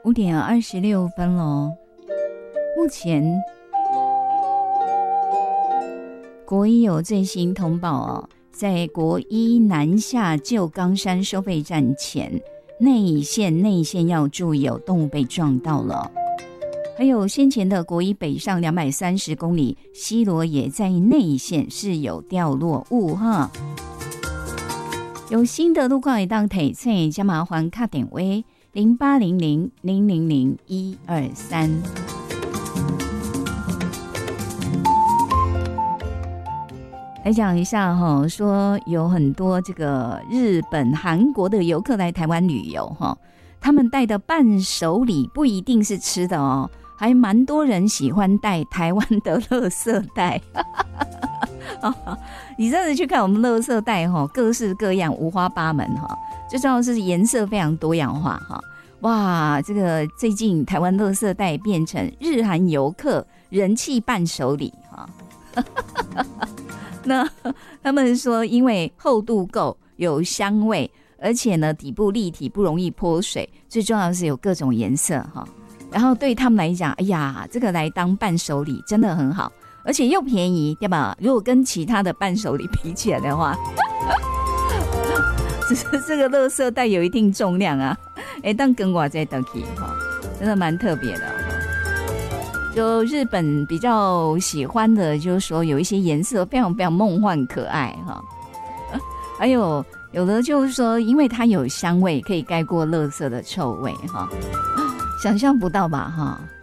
5:26咯。目前国一有最新通报哦，在国一南下旧冈山收费站前内线要注意，有动物被撞到了。还有先前的国一北上230公里，西螺也在内线是有掉落物哈。有新的路况会当提醒，请麻烦打电话0800000123。来讲一下哈，说有很多这个日本、韩国的游客来台湾旅游哈，他们带的伴手礼不一定是吃的哦，还蛮多人喜欢带台湾的垃圾袋。你真的去看我们垃圾袋哈，各式各样，五花八门哈，最重要的是颜色非常多样化哈。哇，这个最近台湾垃圾袋变成日韩游客人气伴手礼哈。那他们说，因为厚度够，有香味，而且呢底部立体，不容易泼水，最重要的是有各种颜色哈。然后对他们来讲，哎呀，这个来当伴手礼真的很好，而且又便宜，对吧？如果跟其他的伴手礼比起来的话，只是这个垃圾袋有一定重量啊，当跟我在登记哈，真的蛮特别的。就日本比较喜欢的，就是说有一些颜色非常非常梦幻可爱哈，还有的就是说，因为它有香味，可以盖过垃圾的臭味哈，想象不到吧哈？